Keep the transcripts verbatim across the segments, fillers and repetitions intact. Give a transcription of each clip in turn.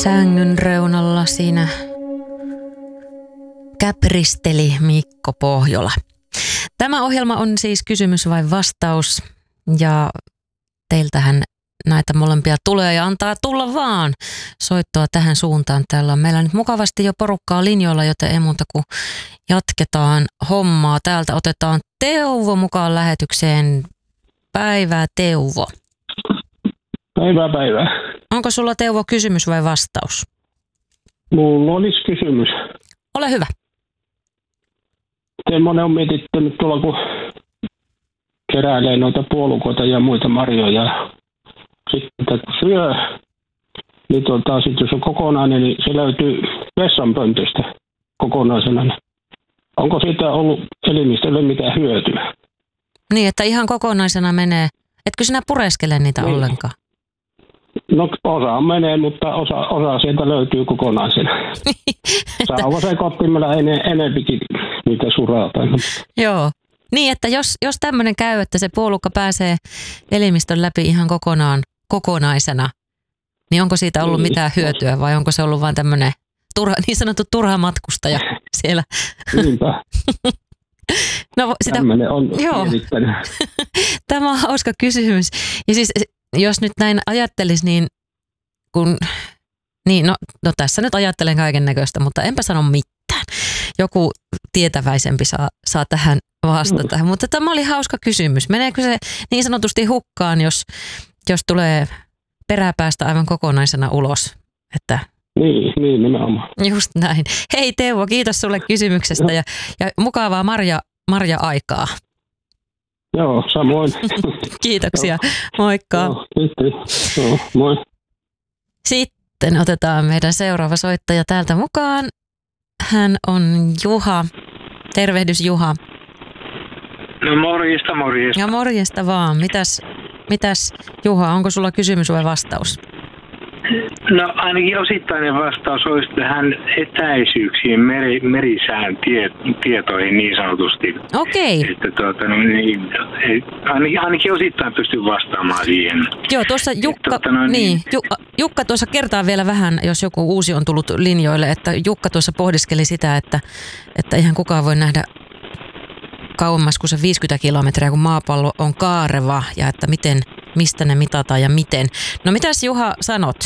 sängyn reunalla siinä käpristeli Mikko Pohjola. Tämä ohjelma on siis kysymys vai vastaus, ja teiltähän näitä molempia tulee ja antaa tulla vaan soittoa tähän suuntaan. Täällä on meillä nyt mukavasti jo porukkaa linjoilla, joten ei muuta kuin jatketaan hommaa. Täältä otetaan Teuvo mukaan lähetykseen. Päivää, Teuvo. Päivää, päivää. Onko sulla, Teuvo, kysymys vai vastaus? Mulla olisi kysymys. Ole hyvä. Semmoinen on mietittänyt tuolla, kun keräilee noita puolukoita ja muita marjoja. Sitten kun syö, niin tuota, sit jos on kokonainen, niin se löytyy vessanpöntöstä kokonaisena. Onko siitä ollut elimistölle mitään hyötyä? Niin, että ihan kokonaisena menee. Etkö sinä pureskele niitä niin ollenkaan? No osa menee, mutta osa, osa sieltä löytyy kokonaisena. Saava se kottimella en, enempikin niitä surata. Joo. Niin, että jos, jos tämmöinen käy, että se puolukka pääsee elimistön läpi ihan kokonaan kokonaisena, niin onko siitä ollut niin mitään hyötyä vai onko se ollut vain tämmöinen turha, niin sanottu turha matkustaja siellä? Niinpä. No, sitä, tämmöinen on mietittänyt. Tämä on hauska kysymys. Ja siis jos nyt näin ajattelisi, niin kun, niin no, no tässä nyt ajattelen kaiken näköistä, mutta enpä sano mitään. Joku tietäväisempi saa, saa tähän vastata. Mm. Mutta tämä oli hauska kysymys. Meneekö se niin sanotusti hukkaan, jos, jos tulee peräpäästä aivan kokonaisena ulos? Että niin, niin nimenomaan. Just näin. Hei Teuvo, kiitos sulle kysymyksestä ja, ja mukavaa marja, marja-aikaa. Joo, samoin. Kiitoksia. Moikka. Joo, kiitos. Joo, moi. Sitten otetaan meidän seuraava soittaja täältä mukaan. Hän on Juha. Tervehdys, Juha. No morjesta, morjesta. Ja morjesta vaan. Mitäs, mitäs Juha, onko sulla kysymys vai vastaus? No ainakin osittainen vastaus olisi tähän etäisyyksiin, meri, merisään tie, tietoihin niin sanotusti. Okei. Okay. Että tuota, no, niin, ainakin, ainakin osittain pystyn vastaamaan siihen. Joo, tuossa Jukka, tuota, no, niin, Ju, Jukka tuossa kertaa vielä vähän, jos joku uusi on tullut linjoille, että Jukka tuossa pohdiskeli sitä, että, että eihän kukaan voi nähdä kauemmas kuin se viisikymmentä kilometriä, kun maapallo on kaareva ja että miten, mistä ne mitataan ja miten. No mitäs Juha sanot?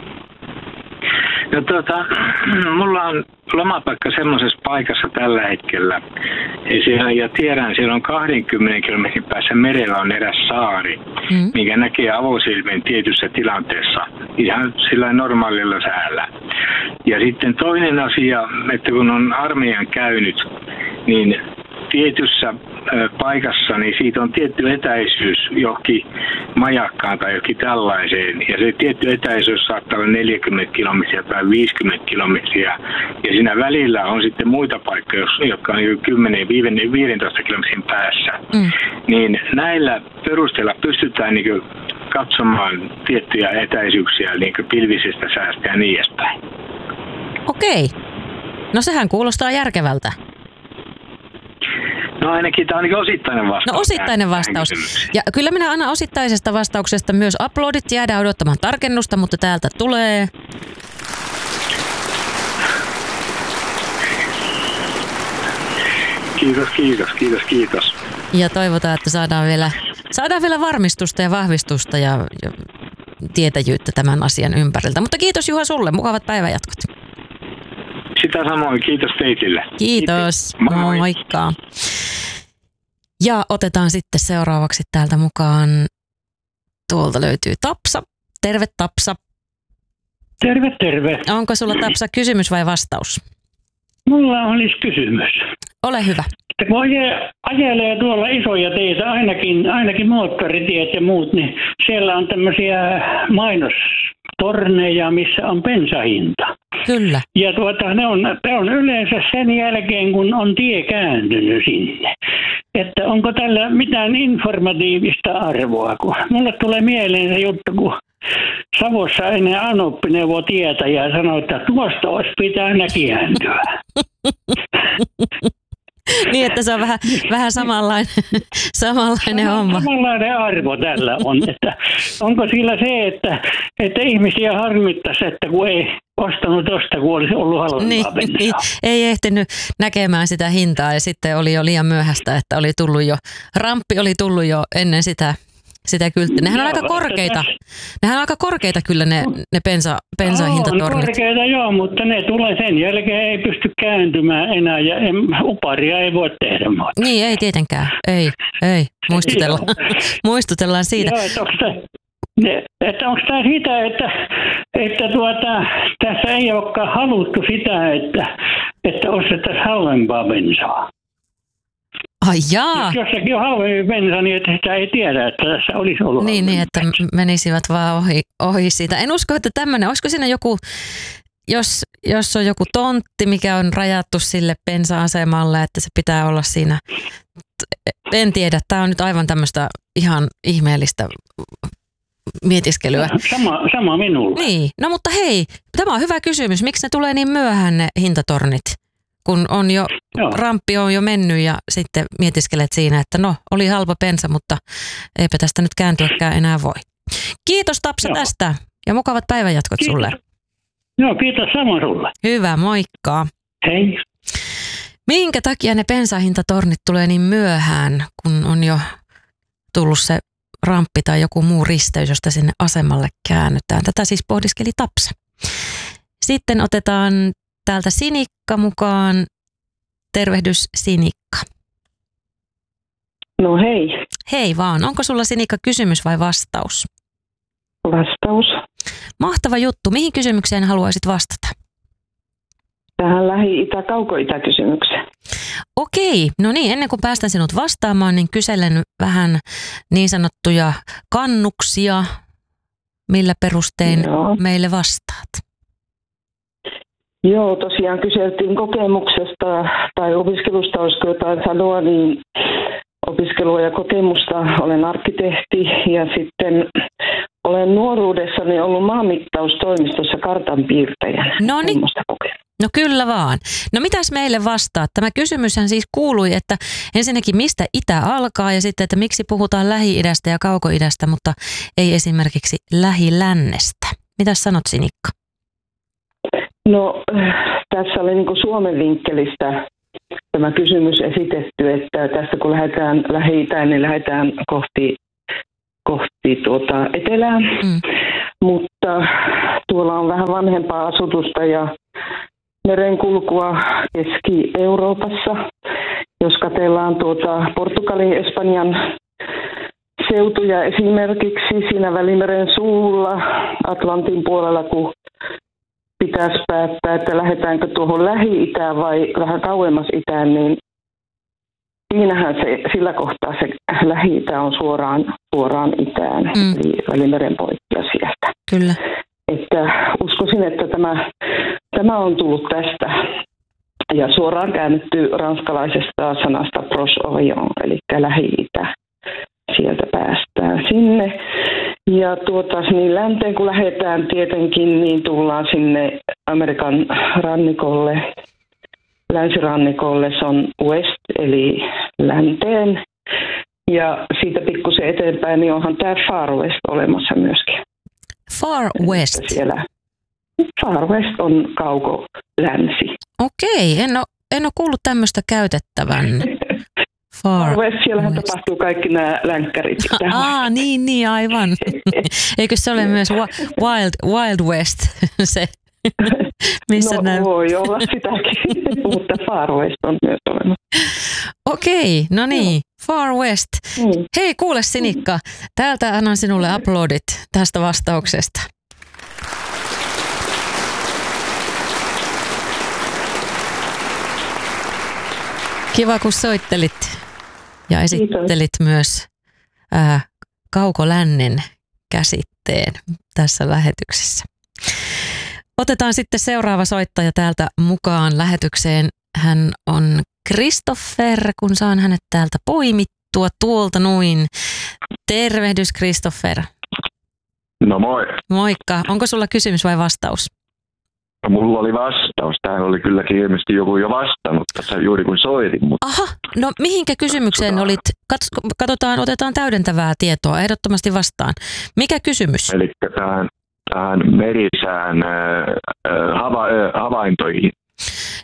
No tuota, mulla on lomapaikka semmoisessa paikassa tällä hetkellä. Ja, siellä, ja tiedän, siellä on kaksikymmentä kilometrin päässä merellä on eräs saari, mm. mikä näkee avosilmin tietyssä tilanteessa, ihan sillä normaalilla säällä. Ja sitten toinen asia, että kun on armeijan käynyt, niin tietyssä paikassa, niin siitä on tietty etäisyys johonkin majakkaan tai johonkin tällaiseen. Ja se tietty etäisyys saattaa olla neljäkymmentä kilometriä tai viisikymmentä kilometriä. Ja siinä välillä on sitten muita paikkoja, jotka on kymmenen viisitoista kilometrin päässä. Mm. Niin näillä perusteella pystytään niin katsomaan tiettyjä etäisyyksiä niin pilvisestä säästä ja niin edespäin. Okei. No sehän kuulostaa järkevältä. No ainakin tämä on ainakin osittainen vastaus. No osittainen vastaus. Ja kyllä minä annan osittaisesta vastauksesta myös uploadit. Jäädään odottamaan tarkennusta, mutta täältä tulee. Kiitos, kiitos, kiitos, kiitos. Ja toivotaan, että saadaan vielä, saadaan vielä varmistusta ja vahvistusta ja, ja tietäjyyttä tämän asian ympäriltä. Mutta kiitos Juha sulle. Mukavat päivänjatkot. Sitä samoin. Kiitos teille. Kiitos. Moi. Moikka. Ja otetaan sitten seuraavaksi täältä mukaan. Tuolta löytyy Tapsa. Terve Tapsa. Terve, terve. Onko sulla Tapsa kysymys vai vastaus? Mulla olisi kysymys. Ole hyvä. Että kun ajelee tuolla isoja teitä, ainakin, ainakin moottoritiet ja muut, niin siellä on tämmöisiä mainostorneja, missä on bensahinta. Kyllä. Ja tuota, ne, on, ne on yleensä sen jälkeen, kun on tie kääntynyt sinne. Että onko tällä mitään informatiivista arvoa? Kun mulle tulee mieleen se juttu, kun Savossa ennen Anoppi neuvoi tietä ja sanoi, että tuosta olisi pitänyt kääntyä. Niin, että se on vähän, vähän samanlainen, samanlainen Sama, homma. Samanlainen arvo tällä on. Että onko sillä se, että, että ihmisiä harmittaisi, että kun ei ostanut tosta, kun olisi ollut halvempaa Niin, bensaa. niin, ei ehtinyt näkemään sitä hintaa ja sitten oli jo liian myöhäistä, että oli tullut jo, ramppi oli tullut jo ennen sitä, sitä kylttiä. Nehän on Joo, aika korkeita, tässä- nehän on aika korkeita kyllä ne, ne bensa, bensahintatornit. On korkeita joo, mutta ne tulee sen jälkeen, ei pysty kääntymään enää ja en, uparia ei voi tehdä muuta. Niin, ei tietenkään, ei, ei, muistutellaan, muistutellaan siitä. Joo, että onko tämä, ne, että onko tämä sitä, että, että tuota, tässä ei olekaan haluttu sitä, että, että ostettaisiin halvempaa bensaa. Ai jaa, Jos jossakin on halvempi bensa, niin että sitä ei tiedä, että tässä olisi ollut niin, niin, että halvempi bensa. menisivät vaan ohi, ohi siitä. En usko, että tämmöinen, olisiko siinä joku, jos, jos on joku tontti, mikä on rajattu sille bensa-asemalle, että se pitää olla siinä. En tiedä, tämä on nyt aivan tämmöistä ihan ihmeellistä mietiskelyä. Sama, sama minulla. Niin, no mutta hei, tämä on hyvä kysymys. Miksi ne tulee niin myöhään ne hintatornit, kun on jo, Joo. ramppi on jo mennyt ja sitten mietiskelet siinä, että no, oli halpa bensa, mutta eipä tästä nyt kääntyäkään enää voi. Kiitos Tapsa Joo. tästä ja mukavat päivänjatkot Kiitos. sulle. Joo, kiitos sama sulle. Hyvä, moikka. Hei. Minkä takia ne bensahintatornit tulee niin myöhään, kun on jo tullut se ramppi tai joku muu risteys, josta sinne asemalle käännytään? Tätä siis pohdiskeli Tapsa. Sitten otetaan täältä Sinikka mukaan. Tervehdys Sinikka. No hei, Hei vaan, onko sulla Sinikka kysymys vai vastaus? vastaus. Mahtava juttu. Mihin kysymykseen haluaisit vastata? Tähän Lähi-Itä-Kauko-Itä-kysymykseen. Okei, no niin, ennen kuin päästän sinut vastaamaan, niin kyselen vähän niin sanottuja kannuksia, millä perustein Joo. meille vastaat. Joo, tosiaan kyseltiin kokemuksesta tai opiskelusta, olisiko jotain sanoa, niin opiskelua ja kokemusta. Olen arkkitehti ja sitten olen nuoruudessani ollut maanmittaustoimistossa kartanpiirtäjänä. Noniin. Semmoista kokemusta. No kyllä vaan. No mitäs meille vastaat? Tämä kysymyshän siis kuului, että ensinnäkin mistä itä alkaa ja sitten, että miksi puhutaan Lähi-idästä ja Kauko-idästä, mutta ei esimerkiksi Lähi-lännestä. Mitäs sanot Sinikka? No tässä oli niin kuin Suomen vinkkelistä tämä kysymys esitetty, että tästä kun lähdetään Lähi-itään, niin lähdetään kohti, kohti tuota etelää. Mm. Mutta tuolla on vähän vanhempaa asutusta ja merenkulkua Keski-Euroopassa. Jos katsellaan tuota Portugalin, Espanjan seutuja esimerkiksi siinä Välimeren suulla Atlantin puolella, kun pitäisi päättää, että lähdetäänkö tuohon Lähi-itään vai vähän kauemmas itään, niin siinähän se, sillä kohtaa se Lähi-itä on suoraan, suoraan itään, Mm. eli Välimeren poikkia sieltä. Kyllä. Että uskoisin, että tämä, tämä on tullut tästä ja suoraan käännetty ranskalaisesta sanasta Proche-Orient, eli Lähi-itä. Sieltä päästään sinne. Ja tuota, niin länteen kun lähdetään tietenkin, niin tullaan sinne Amerikan rannikolle, länsirannikolle, se on west, eli länteen. Ja siitä pikkusen eteenpäin, niin onhan tämä Far West olemassa myöskin. Far West. Siellä Far West on kauko länsi. Okei, en ole, en ole kuullut tämmöistä käytettävän. Far, Far West, siellähän West. tapahtuu kaikki nämä länkkärit. Aa, niin, niin, aivan. Eikö se ole myös Wild, Wild West, se, missä no nämä... voi olla sitäkin, mutta Far West on myös olemassa. Okei, no niin, Far West. Mm. Hei, kuule Sinikka, täältä annan sinulle aplodit tästä vastauksesta. Kiva, kun soittelit ja esittelit myös ää, kaukolännen käsitteen tässä lähetyksessä. Otetaan sitten seuraava soittaja täältä mukaan lähetykseen. Hän on Christopher, kun saan hänet täältä poimittua tuolta noin. Tervehdys Christopher. No moi. Moikka. Onko sulla kysymys vai vastaus? No, mulla oli vastaus. Tähän oli kylläkin ilmeisesti joku jo vastannut tässä juuri kun soitin. Mutta... Aha, no mihinkä kysymykseen olit? Kat- katsotaan, otetaan täydentävää tietoa. Ehdottomasti vastaan. Mikä kysymys? Eli tähän, tähän merisään äh,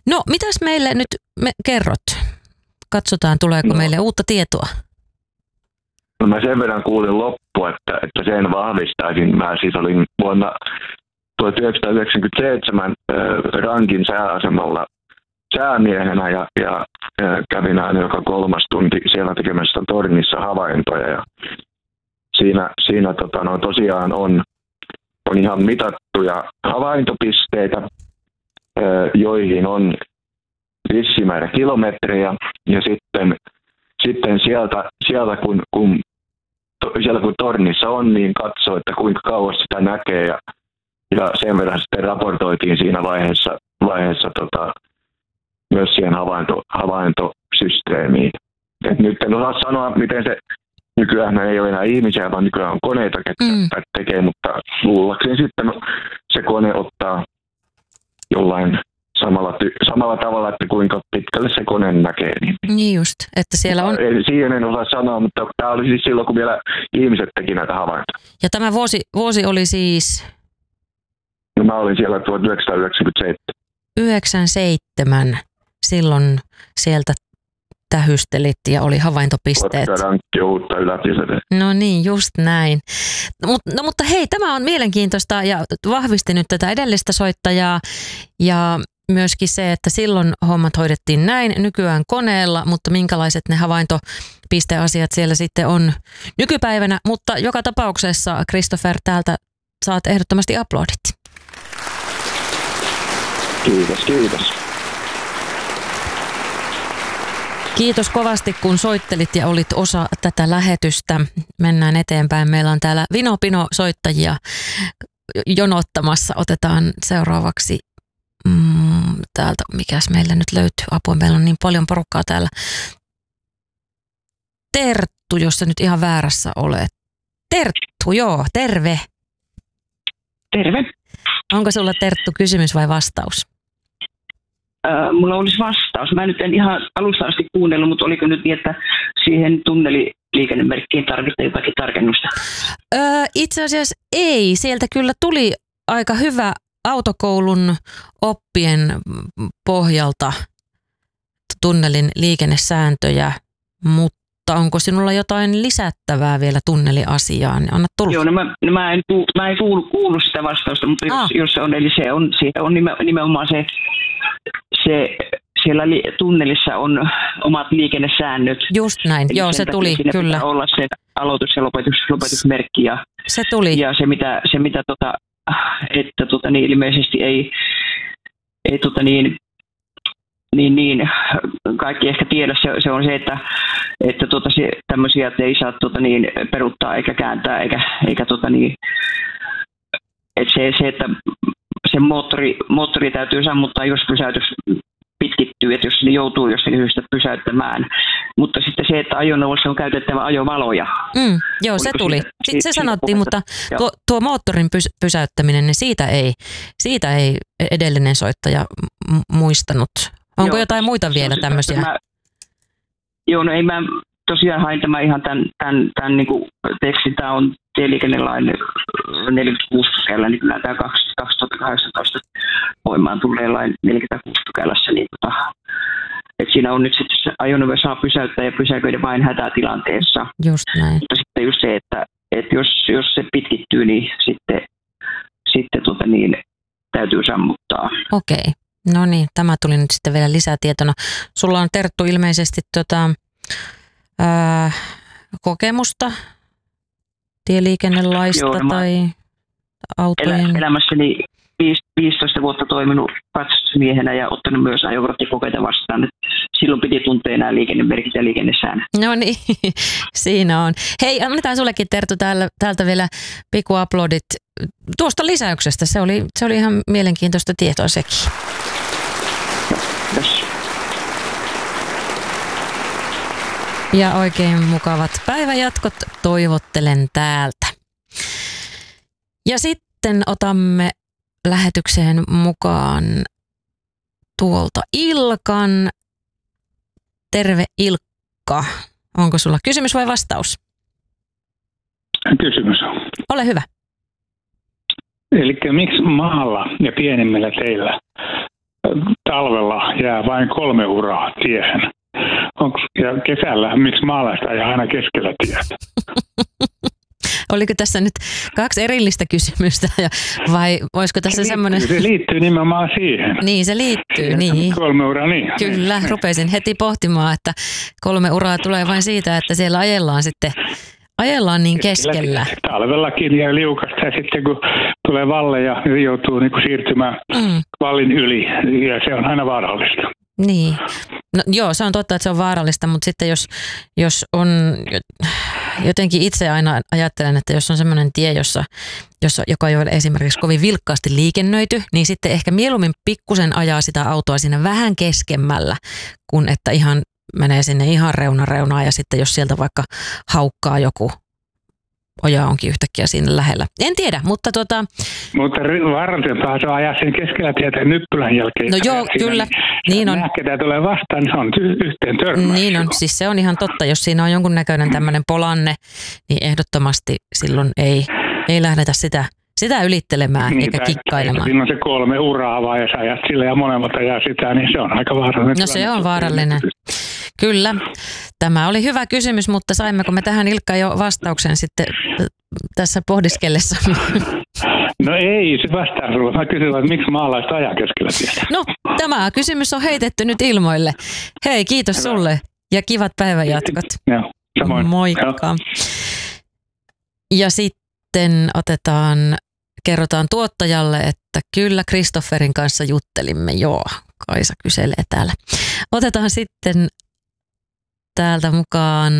No, mitäs meille nyt me kerrot? Katsotaan, tuleeko no. meille uutta tietoa. No mä sen verran kuulin loppu, että, että sen vahvistaisin. Mä siis olin vuonna tuhatyhdeksänsataayhdeksänkymmentäseitsemän äh, Rankin sääasemalla säämiehenä ja, ja, ja kävin aina joka kolmas tunti siellä tekemässä tornissa havaintoja. Ja siinä siinä tota, no, tosiaan on, on ihan mitattuja havaintopisteitä, äh, joihin on vissi määrä kilometrejä ja sitten, sitten sieltä, sieltä kun, kun, to, siellä kun tornissa on, niin katsoo, että kuinka kauas sitä näkee ja, ja sen verran sitten raportoitiin siinä vaiheessa, vaiheessa tota, myös siihen havainto, havaintosysteemiin. Et nyt en osaa sanoa, miten se nykyään ei ole enää ihmisiä, vaan nykyään on koneita, ketkä mm. tekee, mutta luullakseni sitten se kone ottaa jollain Samalla, ty- samalla tavalla, että kuinka pitkälle se kone näkee. Niin, niin just, että siellä on... Siihen en osaa sanoa, mutta tämä oli siis silloin, kun vielä ihmiset teki näitä havaintoja. Ja tämä vuosi, vuosi oli siis... No mä olin siellä tuhatyhdeksänsataayhdeksänkymmentäseitsemän. yhdeksänkymmentäseitsemän. Silloin sieltä tähystelit ja oli havaintopisteet. Rankki uutta yläpisteitä. No niin, just näin. Mut, no mutta hei, tämä on mielenkiintoista ja vahvisti nyt tätä edellistä soittajaa ja myöskin se, että silloin hommat hoidettiin näin, nykyään koneella, mutta minkälaiset ne havaintopisteasiat siellä sitten on nykypäivänä. Mutta joka tapauksessa, Christopher, täältä saat ehdottomasti aplodit. Kiitos, kiitos. Kiitos kovasti, kun soittelit ja olit osa tätä lähetystä. Mennään eteenpäin. Meillä on täällä Vino Pino soittajia jonottamassa. Otetaan seuraavaksi mm, täältä, mikäs meillä nyt löytyy. Apua, meillä on niin paljon porukkaa täällä. Terttu, jos sä nyt ihan väärässä olet. Terttu, joo, terve. Terve. Onko sulla, Terttu, kysymys vai vastaus? Äh, mulla olisi vastaus. Mä nyt en ihan alusta asti kuunnellut, mutta oliko nyt niin, että siihen tunneliliikennemerkkiin tarvitsee jotakin tarkennusta? Öö, itse asiassa ei. Sieltä kyllä tuli aika hyvä autokoulun oppien pohjalta tunnelin liikennesääntöjä, mutta onko sinulla jotain lisättävää vielä tunneliasiaan? Anna tulla. Joo, no mä, no mä en, mä en kuulu, kuulu sitä vastausta, mutta jos, ah. jos se on, eli se on, se on nimenomaan se, se siellä li, tunnelissa on omat liikennesäännöt. Just näin, eli joo se tuli, kyllä. Pitää olla se aloitus- ja lopetus, lopetusmerkki ja se tuli. Ja se mitä, se mitä tota, että tota, niin ilmeisesti ei, ei tota, niin, niin, niin, kaikki ehkä tiedä, se, se on se, että, että tota, se, tämmöisiä että ei saa tota, niin, peruuttaa eikä kääntää, eikä, eikä tota, niin, että se, se, että se moottori, moottori täytyy sammuttaa, jos pysäytys pitkittyy, että jos ne joutuu jostakin syystä pysäyttämään. Mutta sitten se, että ajoneuvossa on käytettävä ajovaloja. Mm, joo, se tuli. Se, se sanottiin, mutta tuo, tuo moottorin pys, pysäyttäminen, niin siitä ei, siitä ei edellinen soittaja muistanut. Onko joo, jotain muita vielä tämmöisiä? Mä, joo, no ei mä tosiaan hain tämä ihan tämän, tämän, tämän niin kuin tekstin. Tämä on tieliikennelain neljäkymmentäkuusi pykällä, niin kyllä tämä kaksituhattakahdeksantoista voimaan tulleen lain neljäkymmentäkuusi pykälässä. Niin tota, että siinä on nyt sitten se ajoneuvo saa pysäyttää ja pysäköidä vain hätätilanteessa. Just näin. Mutta sitten just se, että, että jos, jos se pitkittyy, niin sitten, sitten tota niin, täytyy sammuttaa. Okei. No niin, tämä tuli nyt sitten vielä lisätietona. Sulla on, Terttu, ilmeisesti tota, ää, kokemusta tieliikennelaista Joo, tai autojen? Elä, elämässäni viisitoista vuotta toiminut katsastusmiehenä ja ottanut myös ajokorttikokeita vastaan. Silloin piti tuntea nämä liikennemerkit ja liikennesäännöt. No niin, siinä on. Hei, annetaan sullekin, Terttu, täällä, täältä vielä pikkuaplodit tuosta lisäyksestä. Se oli, se oli ihan mielenkiintoista tietoa sekin. Yes. Ja oikein mukavat päivänjatkot toivottelen täältä. Ja sitten otamme lähetykseen mukaan tuolta Ilkan. Terve, Ilkka. Onko sulla kysymys vai vastaus? Kysymys. Ole hyvä. Eli miksi maalla ja pienemmillä teillä talvella jää vain kolme uraa tiehen. Onks, ja kesällä, miksi maalaiset ajaa aina keskellä tietä? Oliko tässä nyt kaksi erillistä kysymystä vai voisiko tässä semmoinen... Se liittyy nimenomaan siihen. Niin, se liittyy, siihen, niin. Kolme uraa, niin. Kyllä, niin. Rupesin heti pohtimaan, että kolme uraa tulee vain siitä, että siellä ajellaan sitten, ajellaan niin keskellä. Talvellakin ja liukasta ja sitten kun tulee valle ja joutuu niin kuin siirtymään mm. vallin yli ja se on aina vaarallista. Niin. No, joo, se on totta, että se on vaarallista, mutta sitten jos, jos on, jotenkin itse aina ajattelen, että jos on semmoinen tie, jossa, jossa, joka ei ole esimerkiksi kovin vilkkaasti liikennöity, niin sitten ehkä mieluummin pikkusen ajaa sitä autoa siinä vähän keskemmällä, kun että ihan menee sinne ihan reuna reunaan ja sitten jos sieltä vaikka haukkaa joku oja onkin yhtäkkiä siinä lähellä. En tiedä, mutta tota... Mutta vaarallisempaa se on ajaa sen keskellä tietä nyppylän jälkeen. No joo, kyllä. Niin, niin on. Nähketä tulee vastaan, niin se on yhteen törmäys. Niin on, siis se on ihan totta. Jos siinä on jonkunnäköinen tämmöinen polanne, niin ehdottomasti silloin ei, ei lähdetä sitä, sitä ylittelemään niin, eikä kikkailemaan. Siinä on se kolme uraa vaan, ja sä ajat sille ja molemmat ajaa sitä, niin se on aika vaarallinen. No se on vaarallinen. Kyllä. Tämä oli hyvä kysymys, mutta saimmeko me tähän Ilkka jo vastauksen sitten tässä pohdiskellessa? No ei, se vastaa sinulle. Mä kysyin, että miksi maalaiset ajaa keskellä tietä. No, tämä kysymys on heitetty nyt ilmoille. Hei, kiitos Hyvä. Sulle ja kivat päivänjatkot. Joo, samoin. Moikka. Joo. Ja sitten otetaan, kerrotaan tuottajalle, että kyllä Kristofferin kanssa juttelimme. Joo, Kaisa kyselee täällä. Otetaan sitten täältä mukaan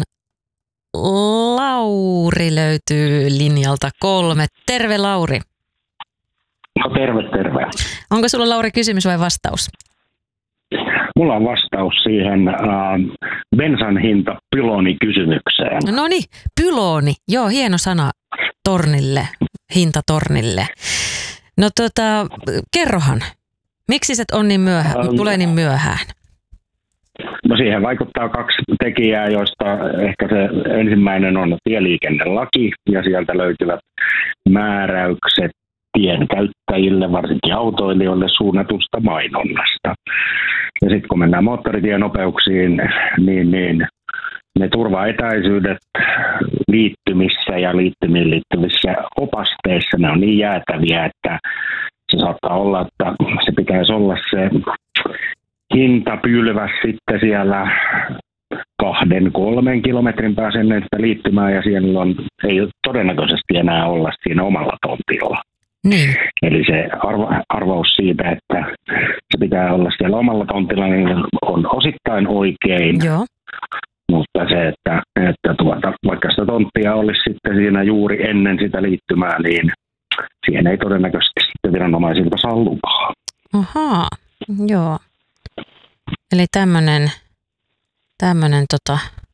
Lauri löytyy linjalta kolme. Terve Lauri. No terve, terve. Onko sulla Lauri kysymys vai vastaus? Mulla on vastaus siihen äh, bensan hinta pyloni-kysymykseen. No niin, pyloni. Joo, hieno sana tornille, hinta tornille. No tota, kerrohan, miksi se on niin myöhään, ähm, tulee niin myöhään? No siihen vaikuttaa kaksi tekijää, joista ehkä se ensimmäinen on tieliikennelaki ja sieltä löytyvät määräykset tien käyttäjille, varsinkin autoilijoille suunnatusta mainonnasta. Ja sitten kun mennään moottoritienopeuksiin, niin, niin ne turvaetäisyydet liittymissä ja liittymiin liittyvissä opasteissa, ne on niin jäätäviä, että se saattaa olla, että se pitäisi olla se hintapylväs sitten siellä kahden, kolmen kilometrin päässä ennen sitä liittymää ja siellä on, ei todennäköisesti enää olla siinä omalla tontilla. Niin. Eli se arvo, arvaus siitä, että se pitää olla siellä omalla tontilla, niin on osittain oikein. Joo. Mutta se, että, että tuota, vaikka sitä tonttia olisi sitten siinä juuri ennen sitä liittymää, niin siihen ei todennäköisesti sitten viranomaisilta saa lupaa. Ahaa, joo. Eli tämmöinen, tämmöinen tota,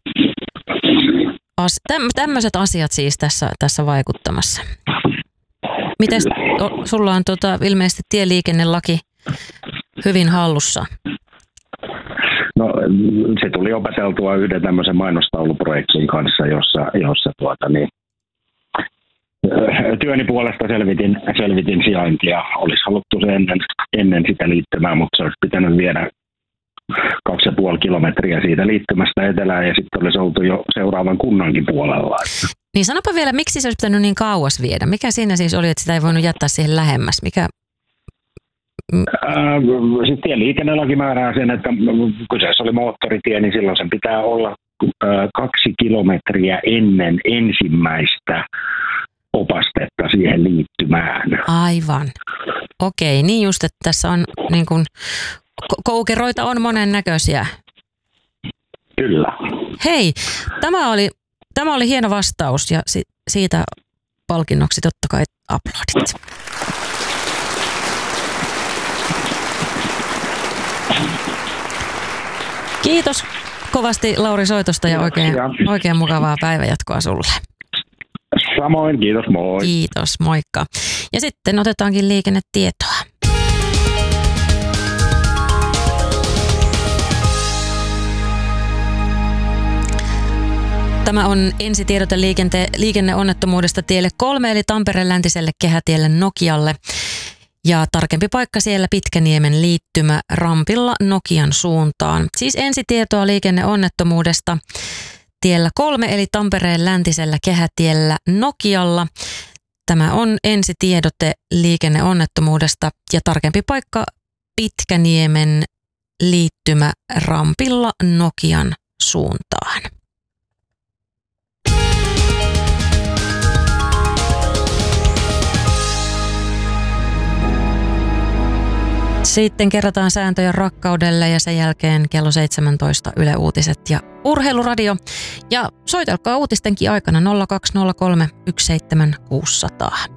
as, täm, tämmöiset asiat siis tässä, tässä vaikuttamassa. Miten sulla on tota, ilmeisesti tieliikennelaki hyvin hallussa? No se tuli opeteltua yhden tämmöisen mainostauluprojektin kanssa, jossa, jossa tuota, niin, työni puolesta selvitin, selvitin sijaintia. Olisi haluttu se ennen, ennen sitä liittymää, mutta se olisi pitänyt viedä kaksi ja puoli kilometriä siitä liittymästä etelään ja sitten olisi oltu jo seuraavan kunnankin puolella. Niin sanoppa vielä, miksi se olisi pitänyt niin kauas viedä? Mikä siinä siis oli, että sitä ei voinut jättää siihen lähemmäs? Mikä... Sitten tieliikennelaki määrää sen, että kyseessä oli moottoritie, niin silloin sen pitää olla kaksi kilometriä ennen ensimmäistä opastetta siihen liittymään. Aivan. Okei, niin just, että tässä on niin kuin, koukeroita on monennäköisiä. Kyllä. Hei, tämä oli, tämä oli hieno vastaus ja si, siitä palkinnoksi totta kai aplodit. Kiitos kovasti Lauri soitosta ja oikein, oikein mukavaa päivänjatkoa sulle. Samoin, kiitos, moi. Kiitos, moikka. Ja sitten otetaankin liikennetietoa. Tämä on ensitiedote liikente- liikenneonnettomuudesta tielle kolme, eli Tampereen läntiselle kehätielle Nokialle. Ja tarkempi paikka siellä Pitkäniemen liittymä rampilla Nokian suuntaan. Siis ensitietoa liikenneonnettomuudesta tiellä kolme eli Tampereen läntisellä kehätiellä Nokialla. Tämä on ensitiedote liikenneonnettomuudesta ja tarkempi paikka Pitkäniemen liittymä rampilla Nokian suuntaan. Sitten kerrataan sääntöjä rakkaudelle ja sen jälkeen kello seitsemäntoista Yle Uutiset ja Urheiluradio. Ja soitelkaa uutistenkin aikana nolla kaksi nolla kolme yksi seitsemän kuusi nolla nolla.